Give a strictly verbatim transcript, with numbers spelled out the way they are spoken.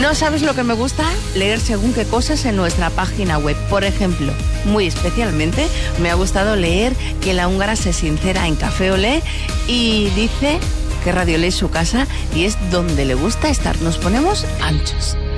No sabes lo que me gusta leer según qué cosas en nuestra página web. Por ejemplo, muy especialmente me ha gustado leer que la húngara se sincera en Café Olé y dice que Radio Olé es su casa y es donde le gusta estar. Nos ponemos anchos.